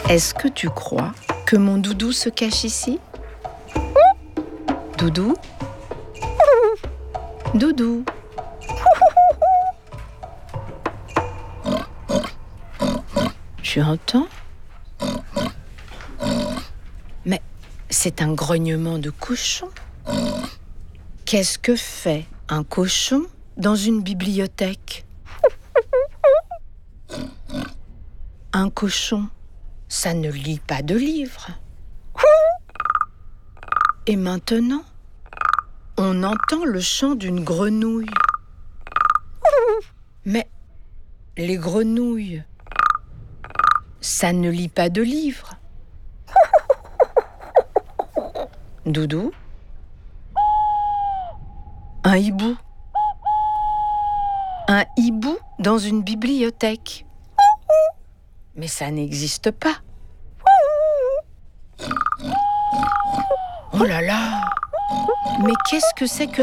Est-ce que tu crois que mon doudou se cache ici? Doudou? Doudou? Tu entends? Mais c'est un grognement de cochon. Qu'est-ce que fait un cochon dans une bibliothèque? Un cochon, ça ne lit pas de livres. Et maintenant, on entend le chant d'une grenouille. Mais les grenouilles, ça ne lit pas de livres. Doudou? Un hibou. Un hibou dans une bibliothèque. Mais ça n'existe pas. Oh là là! Mais qu'est-ce que c'est que